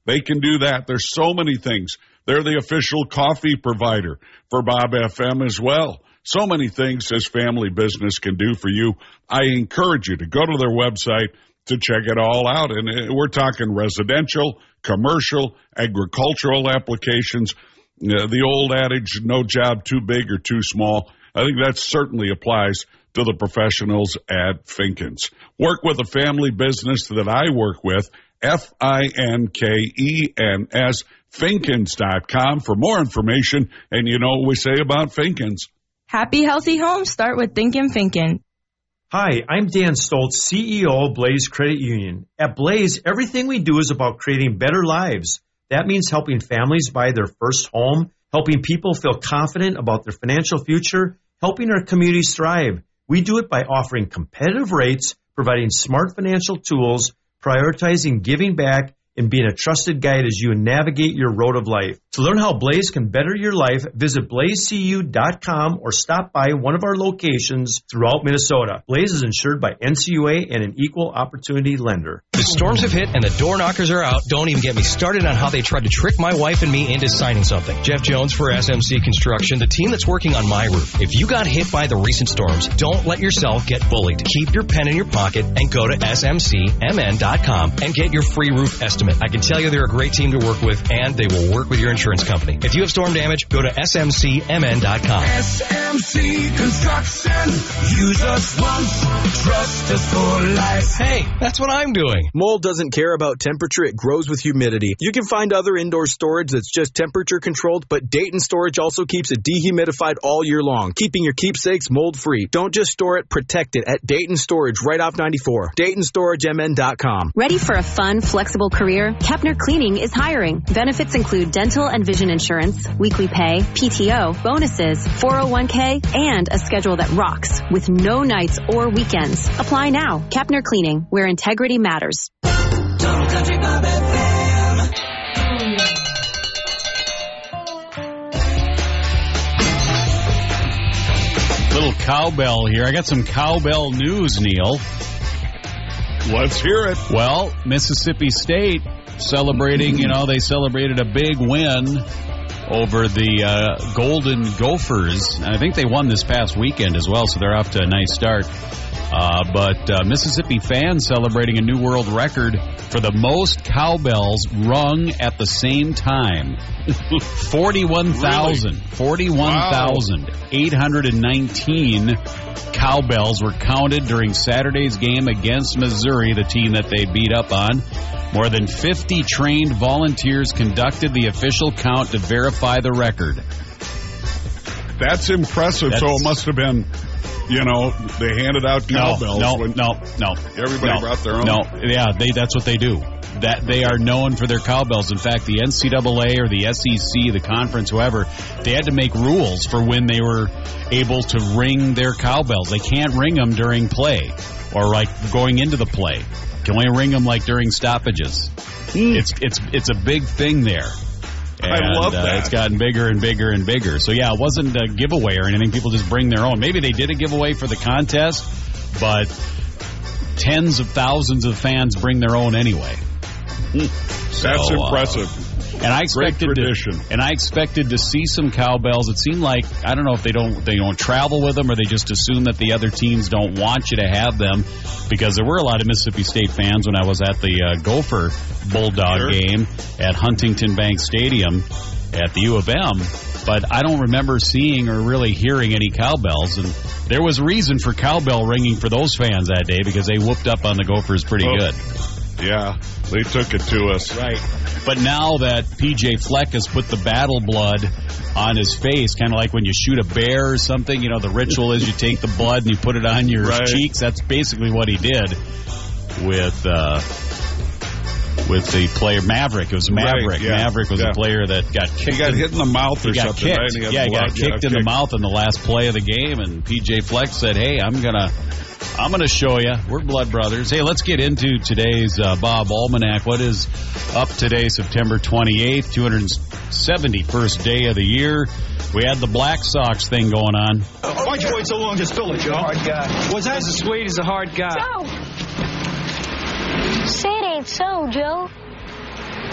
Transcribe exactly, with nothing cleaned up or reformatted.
They can do that. There's so many things. They're the official coffee provider for Bob F M as well. So many things this family business can do for you. I encourage you to go to their website to check it all out. And we're talking residential, commercial, agricultural applications. Uh, the old adage, no job too big or too small. I think that certainly applies to the professionals at Finkens. Work with a family business that I work with, F I N K E N S, Finkens dot com for more information. And you know what we say about Finkens. Happy, healthy homes start with thinking Finken. Hi, I'm Dan Stoltz, C E O of Blaze Credit Union. At Blaze, everything we do is about creating better lives. That means helping families buy their first home, helping people feel confident about their financial future, helping our communities thrive. We do it by offering competitive rates, providing smart financial tools, prioritizing giving back, and being a trusted guide as you navigate your road of life. To learn how Blaze can better your life, visit blaze c u dot com or stop by one of our locations throughout Minnesota. Blaze is insured by N C U A and an equal opportunity lender. The storms have hit and the door knockers are out. Don't even get me started on how they tried to trick my wife and me into signing something. Jeff Jones for S M C Construction, the team that's working on my roof. If you got hit by the recent storms, don't let yourself get bullied. Keep your pen in your pocket and go to S M C M N dot com and get your free roof estimate. I can tell you they're a great team to work with, and they will work with your insurance company. If you have storm damage, go to S M C M N dot com. S M C Construction. Use us once, trust us for life. Hey, that's what I'm doing. Mold doesn't care about temperature, it grows with humidity. You can find other indoor storage that's just temperature controlled, but Dayton Storage also keeps it dehumidified all year long, keeping your keepsakes mold free. Don't just store it, protect it at Dayton Storage right off ninety-four. Dayton Storage M N dot com. Ready for a fun, flexible career? Kepner Cleaning is hiring. Benefits include dental and vision insurance, weekly pay, P T O, bonuses, four oh one k, and a schedule that rocks with no nights or weekends. Apply now. Kepner Cleaning, where integrity matters. Total Country Bob F M. Little cowbell here. I got some cowbell news, Neil. Let's hear it. Well, Mississippi State celebrating, you know, they celebrated a big win over the uh, Golden Gophers. And I think they won this past weekend as well, so they're off to a nice start. Uh, but uh, Mississippi fans celebrating a new world record for the most cowbells rung at the same time. forty-one thousand. Really? forty-one thousand eight hundred nineteen cowbells were counted during Saturday's game against Missouri, the team that they beat up on. More than fifty trained volunteers conducted the official count to verify the record. That's impressive. That's, so it must have been, you know, they handed out cowbells. No, no, when no, no. Everybody no, brought their own. No, yeah, they, that's what they do. That they are known for their cowbells. In fact, the N C double A or the S E C, the conference, whoever, they had to make rules for when they were able to ring their cowbells. They can't ring them during play or like going into the play. Can only ring them like during stoppages. Mm. It's it's it's a big thing there. And, I love that. Uh, it's gotten bigger and bigger and bigger. So, yeah, it wasn't a giveaway or anything. People just bring their own. Maybe they did a giveaway for the contest, but tens of thousands of fans bring their own anyway. That's so, impressive. Uh, and I expected to, and I expected to see some cowbells. It seemed like, I don't know if they don't they don't travel with them or they just assume that the other teams don't want you to have them, because there were a lot of Mississippi State fans when I was at the uh, Gopher Bulldog sure. game at Huntington Bank Stadium at the U of M, but I don't remember seeing or really hearing any cowbells, and there was reason for cowbell ringing for those fans that day because they whooped up on the Gophers pretty oh. good. Yeah, they took it to us. Right. But now that P J Fleck has put the battle blood on his face, kind of like when you shoot a bear or something, you know, the ritual is you take the blood and you put it on your right. cheeks. That's basically what he did with uh, with the player Maverick. It was Maverick. Right, yeah. Maverick was yeah. a player that got kicked. He got in, hit in the mouth or he got something. Kicked. Right? He got yeah, he got kicked yeah, in kicked. the mouth in the last play of the game, and P J Fleck said, hey, I'm going to I'm going to show you. We're blood brothers. Hey, let's get into today's uh, Bob Almanac. What is up today, September twenty-eighth, two hundred seventy-first day of the year? We had the Black Sox thing going on. Uh, why'd you wait so long to spill it, Joe? Hard guy. Was that? As sweet as a hard guy. Joe! Say it ain't so, Joe.